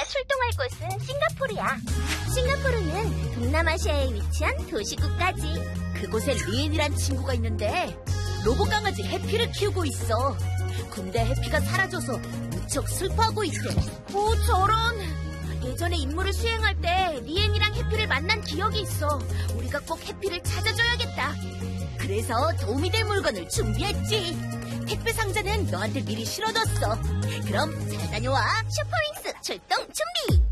출동할 곳은 싱가포르야. 싱가포르는 동남아시아에 위치한 도시국가지. 그곳에 리엔이란 친구가 있는데 로봇 강아지 해피를 키우고 있어. 근데 해피가 사라져서 무척 슬퍼하고 있대. 오, 저런. 예전에 임무를 수행할 때 리엔이랑 해피를 만난 기억이 있어. 우리가 꼭 해피를 찾아줘야겠다. 그래서 도움이 될 물건을 준비했지. 택배 상자는 너한테 미리 실어뒀어. 그럼 잘 다녀와. 슈퍼윙스 출동 준비!